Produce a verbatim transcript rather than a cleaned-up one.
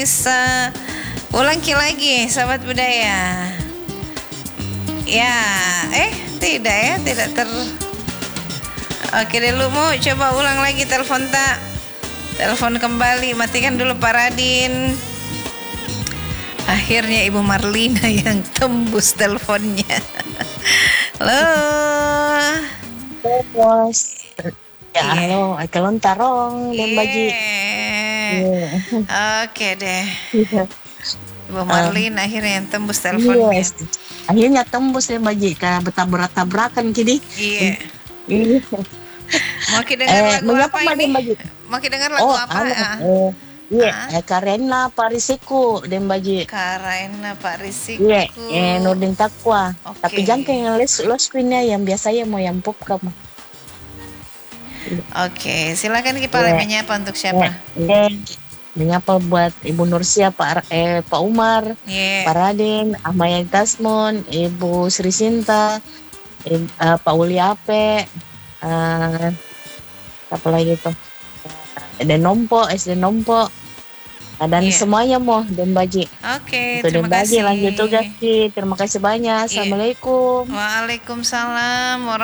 Bisa ulang ki lagi, sahabat budaya. Ya, eh tidak ya, tidak ter. Oke deh, lu mau coba ulang lagi telepon tak? Telepon kembali, matikan dulu Pak Radin. Akhirnya Ibu Marlina yang tembus teleponnya. Halo. Bos. Ya, Iya. halo, akalon tarong dan baji. Iya. Oke deh. Ibu Marlin akhirnya yang tembus teleponnya. Yes. Akhirnya tembus dan baji, kayak bertabrak-tabrakan kini. Iya. Iya. Mau ki dengar Eh, lagu mengapa apa ini? Mbak Baji? Mau ki dengar lagu Oh, apa? anu, Ah. eh, iya, Ah. eh, Karena Parisiku dan baji. Karena Pak Risiku. Iya, eh, Nurdin Takwa. Oke. Tapi jangan kayak yang les los screennya yang biasanya mau yang pop kamu. Oke, silakan Ki Pak, Iya. menyapa untuk siapa? Iya. Menyapa buat Ibu Nursia, Pak Ar- eh, Pak Umar, Iya. Pak Raden, Ahmad Tasmon, Ibu Sri Sinta, Ib- eh, Pak Uli Ape, eh, apa lagi tuh? Eh, Dan Nompo, S D Nompo, Nah, dan Iya. semuanya mau dan baji. Oke, Untuk terima dan baji kasih. lanjut tugas Ki. Terima kasih banyak. Iya. Assalamualaikum. Waalaikumsalam warahmatullahi